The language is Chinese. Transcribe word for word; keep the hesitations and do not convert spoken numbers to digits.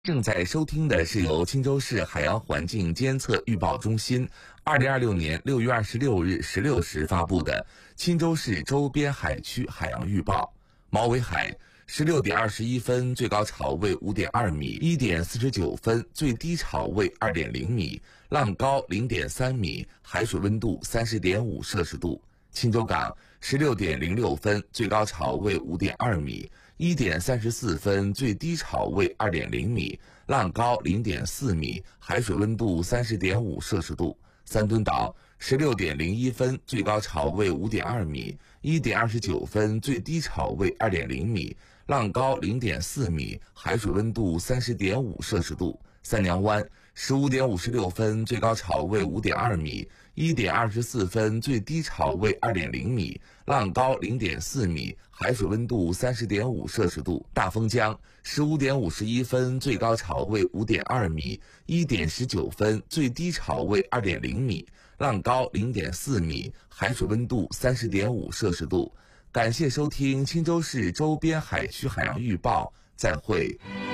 正在收听的是由青州市海洋环境监测预报中心二零二六年六月二十六日十六时发布的青州市周边海区海洋预报。毛尾海十六点二十一分最高潮位五点二米，一点四十九分最低潮位二点零米，浪高零点三米，海水温度三十点五摄氏度。青州港十六点零六分最高潮位五点二米，一点三十四分最低潮位二点零米，浪高零点四米，海水温度三十点五摄氏度。三墩岛十六点零一分最高潮位五点二米，一点二十九分最低潮位二点零米，浪高零点四米，海水温度三十点五摄氏度。三娘湾十五点五十六分最高潮位五点二米，一点二十四分最低潮位二点零米，浪高零点四米，海水温度三十点五摄氏度。大丰江十五点五十一分最高潮位五点二米，一点十九分最低潮位二点零米，浪高零点四米，海水温度三十点五摄氏度。感谢收听青州市周边海区海洋预报，再会。